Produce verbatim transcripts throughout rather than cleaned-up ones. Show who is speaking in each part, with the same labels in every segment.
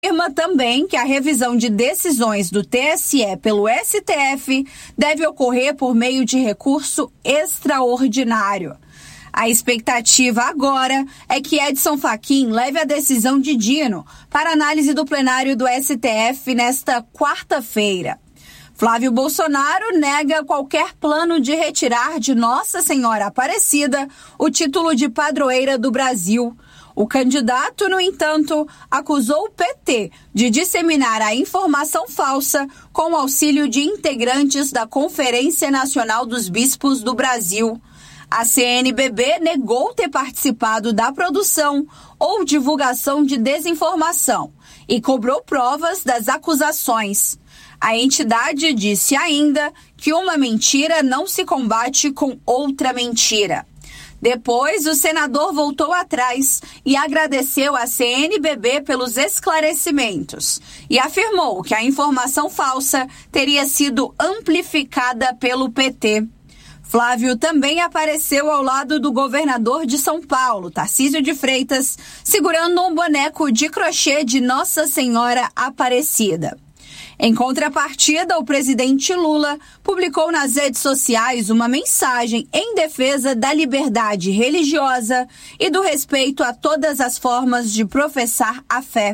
Speaker 1: Afirma também que a revisão de decisões do T S E pelo S T F deve ocorrer por meio de recurso extraordinário. A expectativa agora é que Edson Fachin leve a decisão de Dino para análise do plenário do S T F nesta quarta-feira. Flávio Bolsonaro nega qualquer plano de retirar de Nossa Senhora Aparecida o título de padroeira do Brasil. O candidato, no entanto, acusou o P T de disseminar a informação falsa com o auxílio de integrantes da Conferência Nacional dos Bispos do Brasil. A C N B B negou ter participado da produção ou divulgação de desinformação e cobrou provas das acusações. A entidade disse ainda que uma mentira não se combate com outra mentira. Depois, o senador voltou atrás e agradeceu à C N B B pelos esclarecimentos e afirmou que a informação falsa teria sido amplificada pelo P T. Flávio também apareceu ao lado do governador de São Paulo, Tarcísio de Freitas, segurando um boneco de crochê de Nossa Senhora Aparecida. Em contrapartida, o presidente Lula publicou nas redes sociais uma mensagem em defesa da liberdade religiosa e do respeito a todas as formas de professar a fé.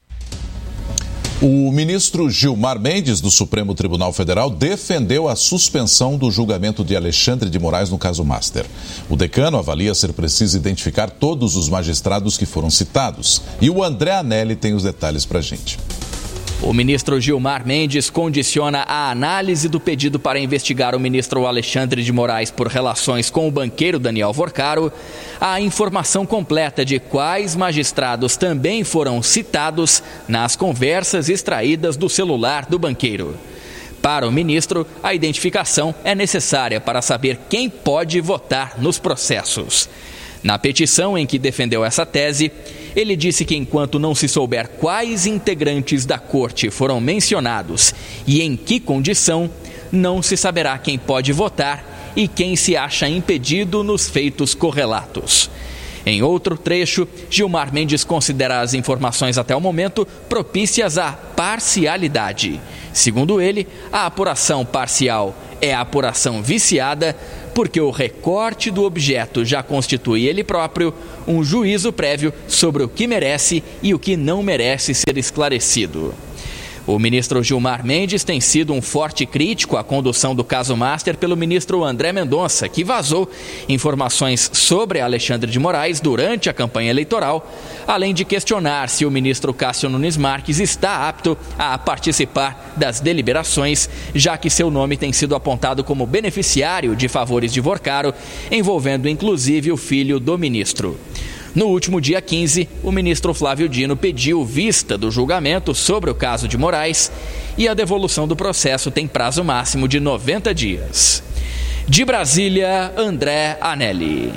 Speaker 2: O ministro Gilmar Mendes, do Supremo Tribunal Federal, defendeu a suspensão do julgamento de Alexandre de Moraes no caso Master. O decano avalia ser preciso identificar todos os magistrados que foram citados. E o André Anelli tem os detalhes para a gente.
Speaker 3: O ministro Gilmar Mendes condiciona a análise do pedido para investigar o ministro Alexandre de Moraes por relações com o banqueiro Daniel Vorcaro à informação completa de quais magistrados também foram citados nas conversas extraídas do celular do banqueiro. Para o ministro, a identificação é necessária para saber quem pode votar nos processos. Na petição em que defendeu essa tese, ele disse que enquanto não se souber quais integrantes da corte foram mencionados e em que condição, não se saberá quem pode votar e quem se acha impedido nos feitos correlatos. Em outro trecho, Gilmar Mendes considera as informações até o momento propícias à parcialidade. Segundo ele, a apuração parcial é a apuração viciada porque o recorte do objeto já constitui ele próprio um juízo prévio sobre o que merece e o que não merece ser esclarecido. O ministro Gilmar Mendes tem sido um forte crítico à condução do caso Master pelo ministro André Mendonça, que vazou informações sobre Alexandre de Moraes durante a campanha eleitoral, além de questionar se o ministro Cássio Nunes Marques está apto a participar das deliberações, já que seu nome tem sido apontado como beneficiário de favores de Vorcaro, envolvendo inclusive o filho do ministro. No último dia quinze, o ministro Flávio Dino pediu vista do julgamento sobre o caso de Moraes e a devolução do processo tem prazo máximo de noventa dias. De Brasília, André Anelli.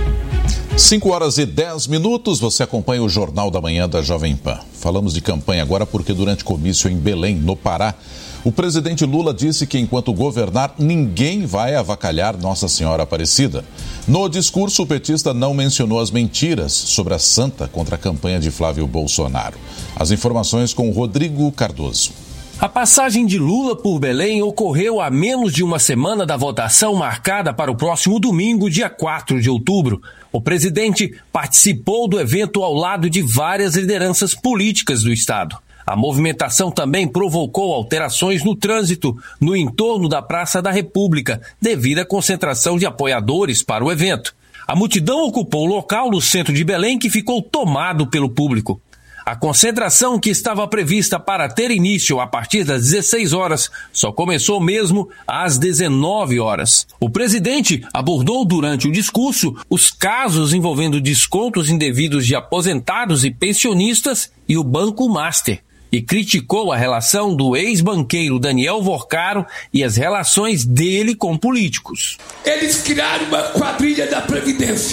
Speaker 2: cinco horas e dez minutos, você acompanha o Jornal da Manhã da Jovem Pan. Falamos de campanha agora porque durante comício em Belém, no Pará, o presidente Lula disse que enquanto governar, ninguém vai avacalhar Nossa Senhora Aparecida. No discurso, o petista não mencionou as mentiras sobre a santa contra a campanha de Flávio Bolsonaro. As informações com Rodrigo Cardoso.
Speaker 4: A passagem de Lula por Belém ocorreu a menos de uma semana da votação marcada para o próximo domingo, dia quatro de outubro. O presidente participou do evento ao lado de várias lideranças políticas do estado. A movimentação também provocou alterações no trânsito no entorno da Praça da República, devido à concentração de apoiadores para o evento. A multidão ocupou o local no centro de Belém, que ficou tomado pelo público. A concentração, que estava prevista para ter início a partir das dezesseis horas, só começou mesmo às dezenove horas. O presidente abordou durante o discurso os casos envolvendo descontos indevidos de aposentados e pensionistas e o Banco Master, e criticou a relação do ex-banqueiro Daniel Vorcaro e as relações dele com políticos.
Speaker 5: Eles criaram uma quadrilha da Previdência.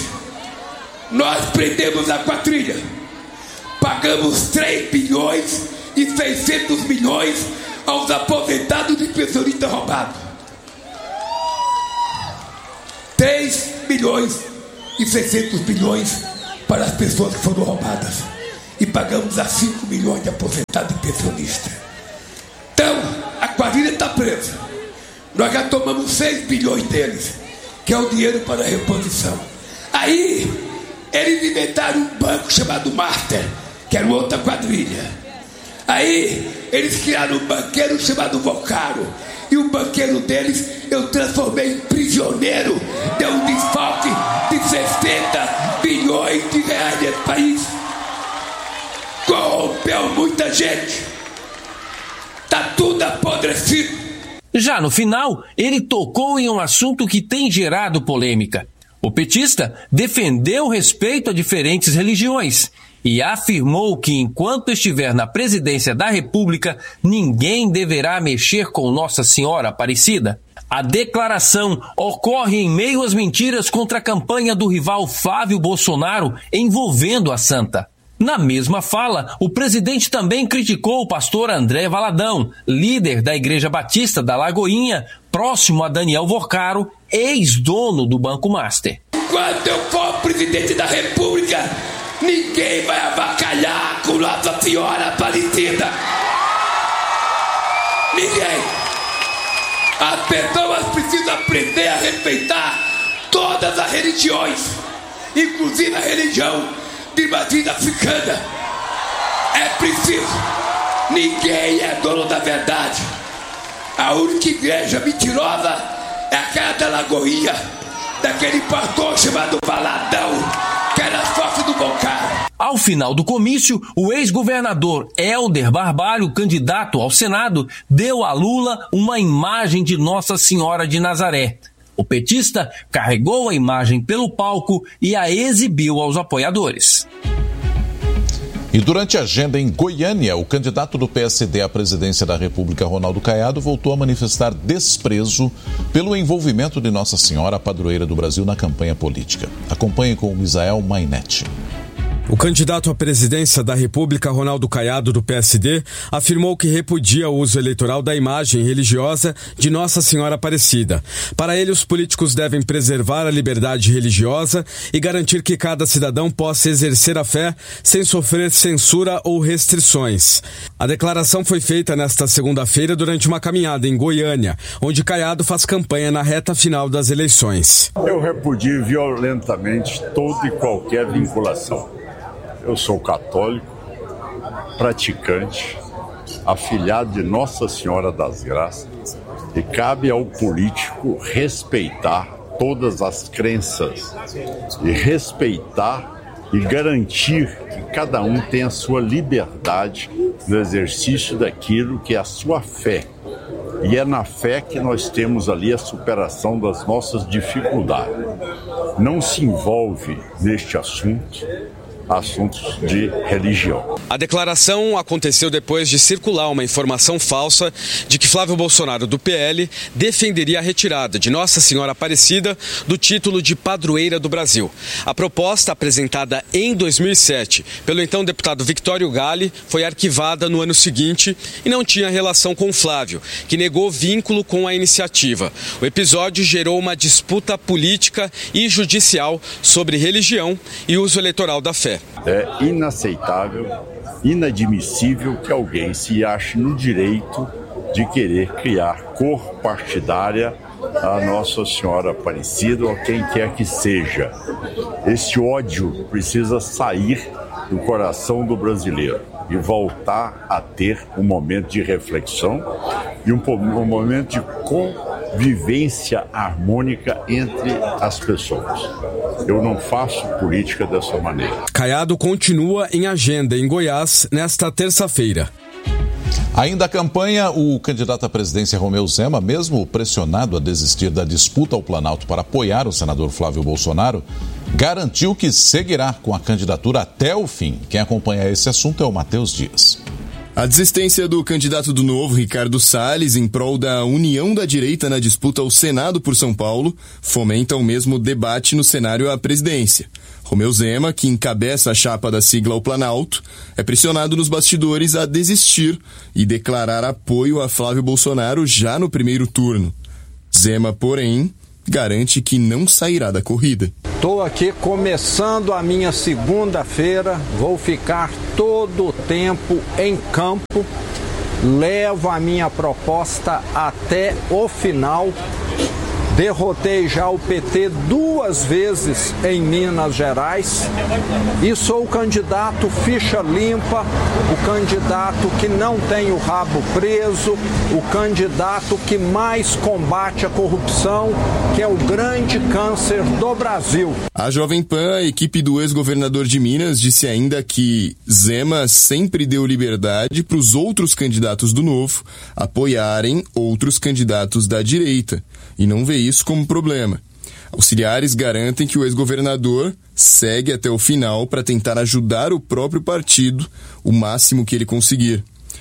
Speaker 5: Nós prendemos a quadrilha. Pagamos três bilhões e seiscentos milhões aos aposentados e pensionistas roubados. três bilhões e seiscentos milhões para as pessoas que foram roubadas. e pagamos a cinco milhões de aposentados e pensionistas. Então, a quadrilha está presa. Nós já tomamos seis bilhões deles, que é o dinheiro para a reposição. Aí, eles inventaram um banco chamado Master, que era outra quadrilha. Aí, eles criaram um banqueiro chamado Vocaro. E o banqueiro deles eu transformei em prisioneiro. Deu um desfalque de sessenta bilhões de reais nesse país. Corrompeu muita gente. Tá tudo apodrecido.
Speaker 4: Já no final, ele tocou em um assunto que tem gerado polêmica. O petista defendeu o respeito a diferentes religiões e afirmou que enquanto estiver na presidência da República, ninguém deverá mexer com Nossa Senhora Aparecida. A declaração ocorre em meio às mentiras contra a campanha do rival Flávio Bolsonaro envolvendo a santa. Na mesma fala, o presidente também criticou o pastor André Valadão, líder da Igreja Batista da Lagoinha, próximo a Daniel Vocaro, ex-dono do Banco Master.
Speaker 5: Quando eu for presidente da República, ninguém vai avacalhar com Nossa Senhora Aparecida. Ninguém. As pessoas precisam aprender a respeitar todas as religiões, inclusive a religião de matriz africana. É preciso. Ninguém é dono da verdade. A única igreja mentirosa é aquela da Lagoinha, daquele pastor chamado Valadão, que era sócio do Vocaro.
Speaker 4: Ao final do comício, o ex-governador Helder Barbalho, candidato ao Senado, deu a Lula uma imagem de Nossa Senhora de Nazaré. O petista carregou a imagem pelo palco e a exibiu aos apoiadores.
Speaker 2: E durante a agenda em Goiânia, o candidato do P S D à presidência da República, Ronaldo Caiado, voltou a manifestar desprezo pelo envolvimento de Nossa Senhora, a padroeira do Brasil, na campanha política. Acompanhe com o Misael Mainetti.
Speaker 6: O candidato à presidência da República, Ronaldo Caiado, do P S D, afirmou que repudia o uso eleitoral da imagem religiosa de Nossa Senhora Aparecida. Para ele, os políticos devem preservar a liberdade religiosa e garantir que cada cidadão possa exercer a fé sem sofrer censura ou restrições. A declaração foi feita nesta segunda-feira durante uma caminhada em Goiânia, onde Caiado faz campanha na reta final das eleições.
Speaker 7: Eu repudio violentamente toda e qualquer vinculação. Eu sou católico, praticante, afilhado de Nossa Senhora das Graças, e cabe ao político respeitar todas as crenças e respeitar e garantir que cada um tenha a sua liberdade no exercício daquilo que é a sua fé. E é na fé que nós temos ali a superação das nossas dificuldades. Não se envolve neste assunto assuntos de religião.
Speaker 8: A declaração aconteceu depois de circular uma informação falsa de que Flávio Bolsonaro, do P L, defenderia a retirada de Nossa Senhora Aparecida do título de padroeira do Brasil. A proposta, apresentada em dois mil e sete pelo então deputado Victório Galli, foi arquivada no ano seguinte e não tinha relação com Flávio, que negou vínculo com a iniciativa. O episódio gerou uma disputa política e judicial sobre religião e uso eleitoral da fé.
Speaker 7: É inaceitável, inadmissível que alguém se ache no direito de querer criar cor partidária a Nossa Senhora Aparecida ou a quem quer que seja. Esse ódio precisa sair do coração do brasileiro e voltar a ter um momento de reflexão e um, um momento de convivência harmônica entre as pessoas. Eu não faço política dessa maneira.
Speaker 6: Caiado continua em agenda em Goiás nesta terça-feira.
Speaker 2: Ainda a campanha, o candidato à presidência Romeu Zema, mesmo pressionado a desistir da disputa ao Planalto para apoiar o senador Flávio Bolsonaro, garantiu que seguirá com a candidatura até o fim. Quem acompanha esse assunto é o Matheus Dias.
Speaker 9: A desistência do candidato do Novo, Ricardo Salles, em prol da união da direita na disputa ao Senado por São Paulo, fomenta o mesmo debate no cenário à presidência. Romeu Zema, que encabeça a chapa da sigla ao Planalto, é pressionado nos bastidores a desistir e declarar apoio a Flávio Bolsonaro já no primeiro turno. Zema, porém, garante que não sairá da corrida.
Speaker 10: Estou aqui começando a minha segunda-feira, vou ficar todo o tempo em campo, levo a minha proposta até o final. Derrotei já o P T duas vezes em Minas Gerais e sou o candidato ficha limpa, o candidato que não tem o rabo preso, o candidato que mais combate a corrupção, que é o grande câncer do Brasil.
Speaker 9: A Jovem Pan, a equipe do ex-governador de Minas, disse ainda que Zema sempre deu liberdade para os outros candidatos do Novo apoiarem outros candidatos da direita e não vê isso como problema. Auxiliares garantem que o ex-governador segue até o final para tentar ajudar o próprio partido o máximo que ele conseguir.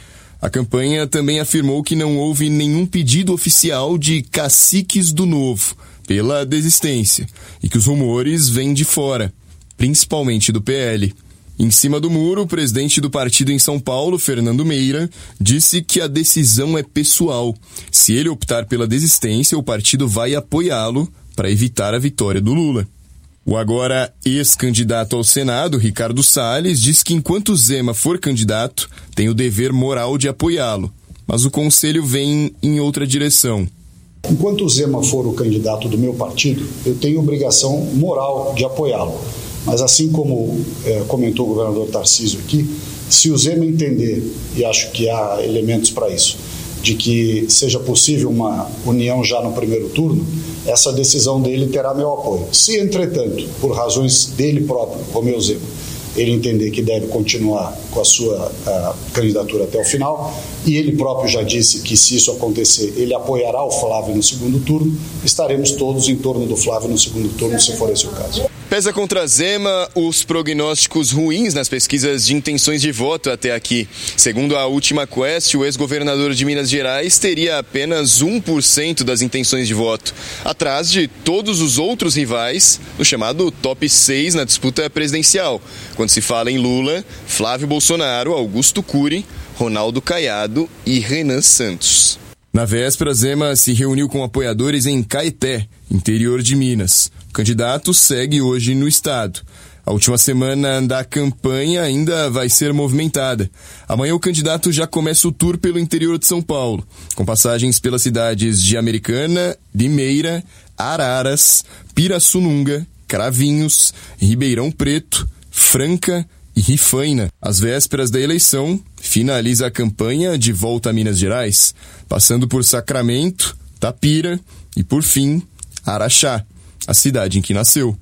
Speaker 9: A campanha também afirmou que não houve nenhum pedido oficial de caciques do Novo pela desistência e que os rumores vêm de fora, principalmente do P L. Em cima do muro, o presidente do partido em São Paulo, Fernando Meira, disse que a decisão é pessoal. Se ele optar pela desistência, o partido vai apoiá-lo para evitar a vitória do Lula. O agora ex-candidato ao Senado, Ricardo Salles, diz que enquanto Zema for candidato, tem o dever moral de apoiá-lo, mas o conselho vem em outra direção.
Speaker 11: Enquanto o Zema for o candidato do meu partido, eu tenho obrigação moral de apoiá-lo. Mas assim como é, comentou o governador Tarcísio aqui, se o Zema entender, e acho que há elementos para isso, de que seja possível uma união já no primeiro turno, essa decisão dele terá meu apoio. Se, entretanto, por razões dele próprio, Romeu Zema, ele entender que deve continuar com a sua a, candidatura até o final, e ele próprio já disse que, se isso acontecer, ele apoiará o Flávio no segundo turno, estaremos todos em torno do Flávio no segundo turno, se for esse o caso.
Speaker 9: Pesa contra Zema os prognósticos ruins nas pesquisas de intenções de voto até aqui. Segundo a última Quest, o ex-governador de Minas Gerais teria apenas um por cento das intenções de voto, atrás de todos os outros rivais no chamado top seis na disputa presidencial, quando se fala em Lula, Flávio Bolsonaro, Augusto Cury, Ronaldo Caiado e Renan Santos. Na véspera, Zema se reuniu com apoiadores em Caeté, interior de Minas. O candidato segue hoje no estado. A última semana da campanha ainda vai ser movimentada. Amanhã o candidato já começa o tour pelo interior de São Paulo, com passagens pelas cidades de Americana, Limeira, Araras, Pirassununga, Cravinhos, Ribeirão Preto, Franca e Rifaina. Às vésperas da eleição, finaliza a campanha de volta a Minas Gerais, passando por Sacramento, Tapira e, por fim, Araxá, a cidade em que nasceu.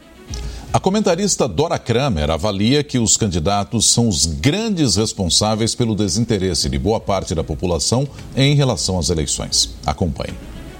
Speaker 2: A comentarista Dora Kramer avalia que os candidatos são os grandes responsáveis pelo desinteresse de boa parte da população em relação às eleições. Acompanhe.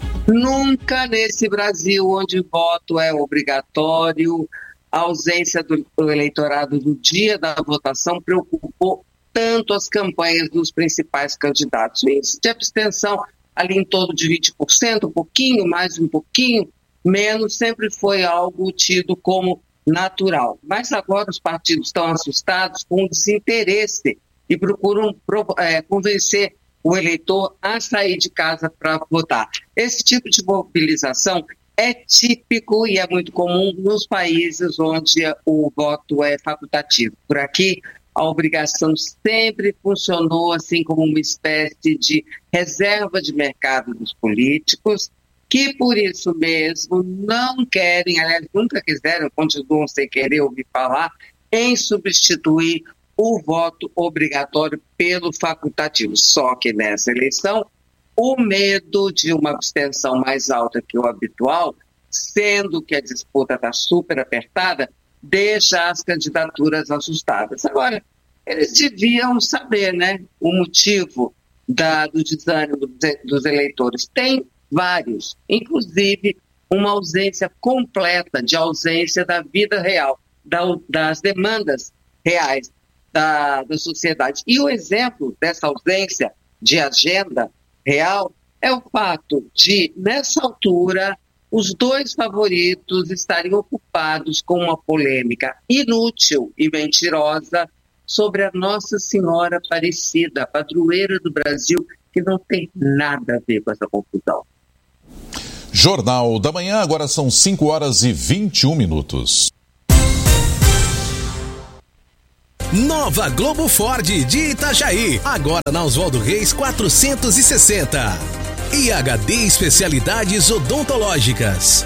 Speaker 12: Nunca nesse Brasil onde o voto é obrigatório, a ausência do, do eleitorado no dia da votação preocupou tanto as campanhas dos principais candidatos. O índice de abstenção ali em torno de vinte por cento, um pouquinho mais, um pouquinho menos, sempre foi algo tido como natural. Mas agora os partidos estão assustados com o desinteresse e procuram é, convencer o eleitor a sair de casa para votar. Esse tipo de mobilização é típico e é muito comum nos países onde o voto é facultativo. Por aqui, a obrigação sempre funcionou assim como uma espécie de reserva de mercado dos políticos, que por isso mesmo não querem, aliás, nunca quiseram, continuam sem querer ouvir falar, em substituir o voto obrigatório pelo facultativo. Só que nessa eleição, o medo de uma abstenção mais alta que o habitual, sendo que a disputa está super apertada, deixa as candidaturas assustadas. Agora, eles deviam saber, né, o motivo da, do desânimo dos eleitores. Tem vários, inclusive uma ausência completa de ausência da vida real, da, das demandas reais da, da sociedade. E o exemplo dessa ausência de agenda real é o fato de, nessa altura, os dois favoritos estarem ocupados com uma polêmica inútil e mentirosa sobre a Nossa Senhora Aparecida, a padroeira do Brasil, que não tem nada a ver com essa confusão.
Speaker 2: Jornal da Manhã, agora são cinco horas e vinte e um minutos.
Speaker 13: Nova Globo Ford de Itajaí, agora na Oswaldo Reis quatrocentos e sessenta. E H D Especialidades Odontológicas.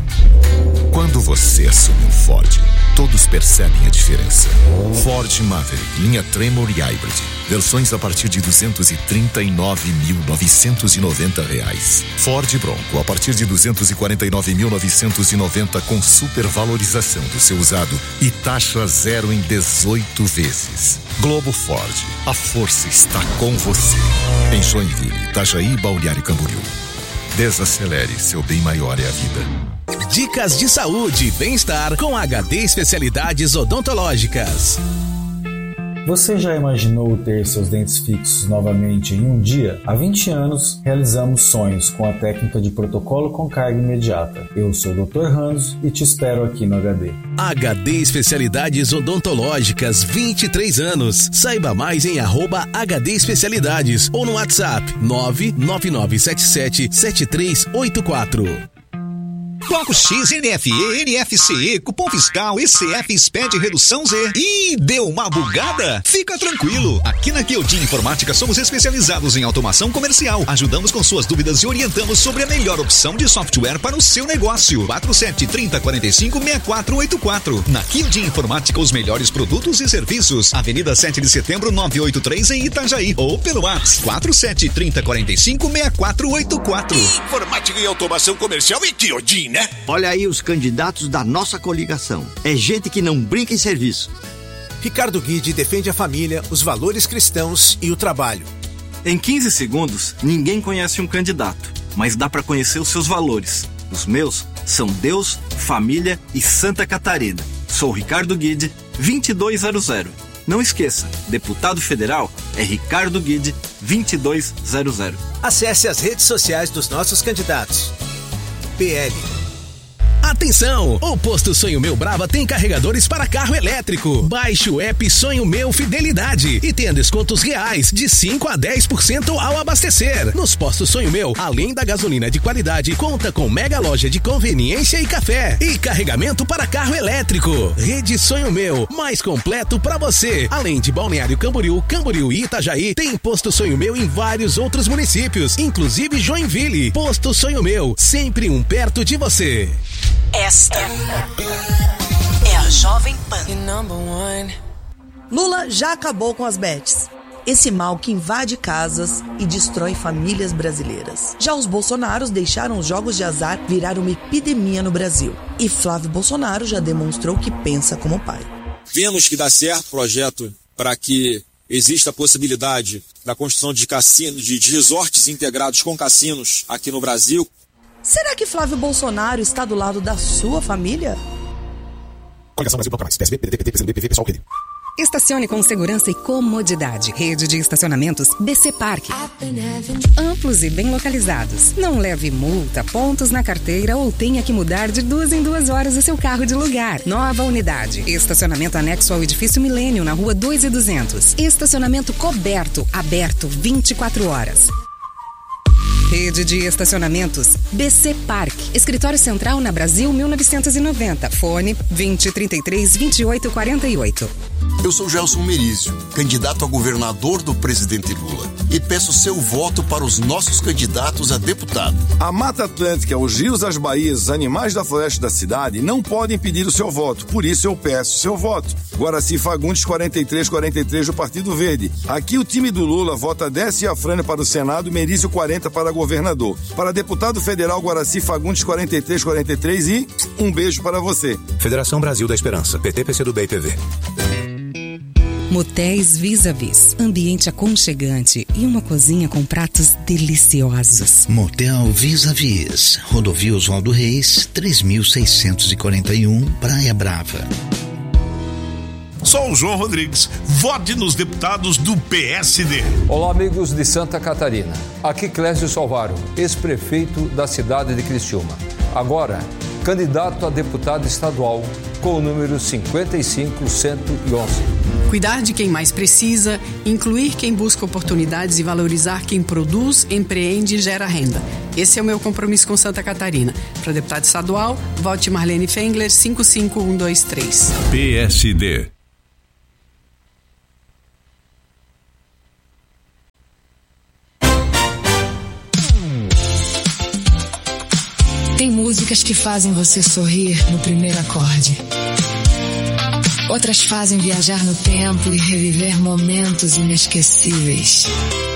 Speaker 14: Quando você assume um Ford, todos percebem a diferença. Ford Maverick, linha Tremor e Hybrid. Versões a partir de duzentos e trinta e nove mil novecentos e noventa reais. Ford Bronco a partir de duzentos e quarenta e nove mil novecentos e noventa com supervalorização do seu usado e taxa zero em dezoito vezes. Globo Ford, a força está com você. Em Joinville, Itajaí e Balneário Camboriú. Desacelere, seu bem maior é a vida.
Speaker 13: Dicas de saúde e bem-estar com H D Especialidades Odontológicas.
Speaker 15: Você já imaginou ter seus dentes fixos novamente em um dia? Há vinte anos, realizamos sonhos com a técnica de protocolo com carga imediata. Eu sou o doutor Ranzo e te espero aqui no H D.
Speaker 13: H D Especialidades Odontológicas, vinte e três anos. Saiba mais em arroba H D Especialidades ou no WhatsApp nove nove nove sete sete sete três oito quatro.
Speaker 16: Bloco X, N F E, N F C E, cupom fiscal, E C F, S P E D, redução Z. Ih, deu uma bugada? Fica tranquilo. Aqui na Kyodin Informática somos especializados em automação comercial. Ajudamos com suas dúvidas e orientamos sobre a melhor opção de software para o seu negócio. quatro sete três zero quatro cinco seis quatro oito quatro. Na Kyodin Informática, os melhores produtos e serviços. Avenida sete de setembro, novecentos e oitenta e três em Itajaí. Ou pelo WhatsApp quatro sete três zero quatro cinco seis quatro oito quatro.
Speaker 17: Informática e automação comercial e Kyodin, né?
Speaker 18: Olha aí os candidatos da nossa coligação. É gente que não brinca em serviço.
Speaker 19: Ricardo Guide defende a família, os valores cristãos e o trabalho.
Speaker 20: Em quinze segundos, ninguém conhece um candidato, mas dá para conhecer os seus valores. Os meus são Deus, família e Santa Catarina. Sou Ricardo Guide, vinte e dois zero zero. Não esqueça, deputado federal é Ricardo Guide, vinte e dois zero zero.
Speaker 19: Acesse as redes sociais dos nossos candidatos. P L.
Speaker 13: Atenção! O Posto Sonho Meu Brava tem carregadores para carro elétrico. Baixe o app Sonho Meu Fidelidade e tenha descontos reais de cinco a dez por cento ao abastecer. Nos Postos Sonho Meu, além da gasolina de qualidade, conta com mega loja de conveniência e café e carregamento para carro elétrico. Rede Sonho Meu, mais completo para você. Além de Balneário Camboriú, Camboriú e Itajaí, tem Posto Sonho Meu em vários outros municípios, inclusive Joinville. Posto Sonho Meu, sempre um perto de você.
Speaker 21: Esta é a Jovem Pan.
Speaker 22: Lula já acabou com as bets. Esse mal que invade casas e destrói famílias brasileiras. Já os Bolsonaros deixaram os jogos de azar virar uma epidemia no Brasil. E Flávio Bolsonaro já demonstrou que pensa como pai.
Speaker 23: Vemos que dá certo o projeto para que exista a possibilidade da construção de cassinos, de resorts integrados com cassinos aqui no Brasil.
Speaker 22: Será que Flávio Bolsonaro está do lado da sua família?
Speaker 24: Coligação Brasil Banco Mais, P S B, P D T, P C M B, P V, Pessoal Rede.
Speaker 25: Estacione com segurança e comodidade. Rede de estacionamentos B C Park. Amplos e bem localizados. Não leve multa, pontos na carteira ou tenha que mudar de duas em duas horas o seu carro de lugar. Nova unidade. Estacionamento anexo ao edifício Milênio, na rua dois e duzentos. Estacionamento coberto, aberto vinte e quatro horas. Rede de estacionamentos B C Park. Escritório Central na Brasil mil novecentos e noventa. Fone vinte, trinta e três, vinte e oito, quarenta e oito.
Speaker 26: Eu sou Gelson Merizio, candidato a governador do presidente Lula, e peço seu voto para os nossos candidatos a deputado.
Speaker 27: A Mata Atlântica, os rios, as baías, os animais da floresta da cidade não podem pedir o seu voto, por isso eu peço seu voto. Guaraci Fagundes, quarenta e três quarenta e três do Partido Verde. Aqui o time do Lula vota Décio Afrânio para o Senado, Merizio quarenta para governador. Para deputado federal, Guaraci Fagundes, quarenta e três quarenta e três e um beijo para você.
Speaker 28: Federação Brasil da Esperança, P T, P C do B e P V.
Speaker 25: Motéis Vis-a-Vis, ambiente aconchegante e uma cozinha com pratos deliciosos.
Speaker 29: Motel Vis-a-Vis, Rodovia Oswaldo Reis, três mil seiscentos e quarenta e um, Praia Brava.
Speaker 17: Sou o João Rodrigues, vote nos deputados do P S D.
Speaker 10: Olá, amigos de Santa Catarina. Aqui Clésio Salvaro, ex-prefeito da cidade de Criciúma. Agora, candidato a deputado estadual com o número cinquenta e cinco cento e onze.
Speaker 1: Cuidar de quem mais precisa, incluir quem busca oportunidades e valorizar quem produz, empreende e gera renda. Esse é o meu compromisso com Santa Catarina. Para deputado estadual, vote Marlene Fengler, cinco cinco um dois três.
Speaker 3: P S D.
Speaker 4: Tem músicas que fazem você sorrir no primeiro acorde. Outras fazem viajar no tempo e reviver momentos inesquecíveis.